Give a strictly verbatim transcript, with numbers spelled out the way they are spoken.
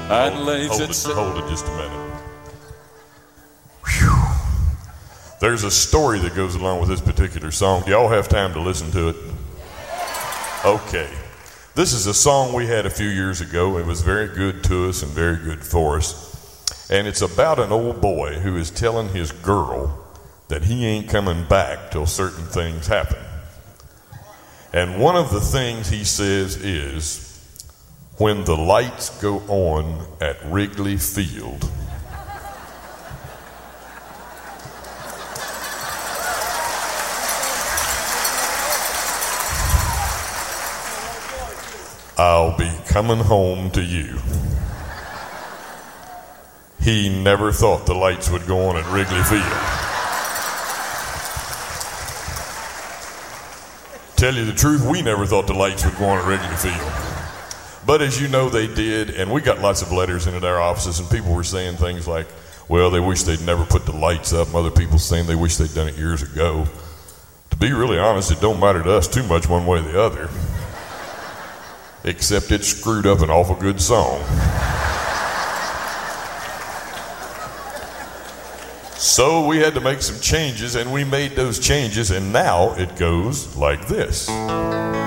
Adelaide's hold, at it, sea. hold it just a minute. Whew. There's a story that goes along with this particular song. Do y'all have time to listen to it? Okay. This is a song we had a few years ago. It was very good to us and very good for us. And it's about an old boy who is telling his girl that he ain't coming back till certain things happen. And one of the things he says is, when the lights go on at Wrigley Field, I'll be coming home to you. He never thought the lights would go on at Wrigley Field. Tell you the truth, we never thought the lights would go on at Wrigley Field. But as you know, they did, and we got lots of letters into our offices, and people were saying things like, well, they wish they'd never put the lights up, and other people saying they wish they'd done it years ago. To be really honest, it don't matter to us too much one way or the other. Except it screwed up an awful good song. So we had to make some changes, and we made those changes, and now it goes like this.